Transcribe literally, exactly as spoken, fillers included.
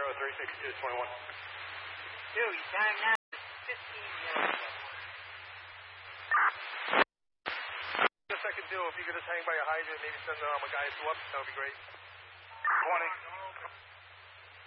three six two twenty-one. Dude, he's time now is fifteen minutes. Just second two, if you could just hang by your hydrant, maybe send um, a guy to up, that would be great. twenty.